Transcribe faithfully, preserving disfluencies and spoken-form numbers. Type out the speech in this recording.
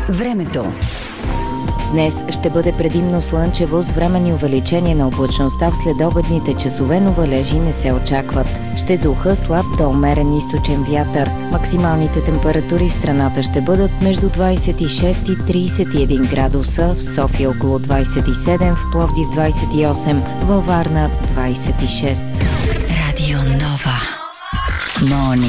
Времето. Днес ще бъде предимно слънчево с временни увеличения на облачността в следобедните часове, но валежи не се очакват. Ще духа слаб до умерен източен вятър. Максималните температури в страната ще бъдат между двадесет и шест и тридесет и един градуса, в София около двадесет и седем, в Пловдив двадесет и осем, във Варна двадесет и шест. Радио Нова. Мони.